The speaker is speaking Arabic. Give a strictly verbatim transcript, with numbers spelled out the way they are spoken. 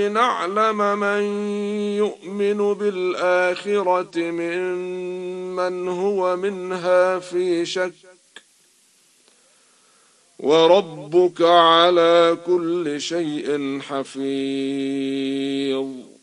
لنعلم من يؤمن بالآخرة ممن هو منها في شك وربك على كل شيء حفيظ.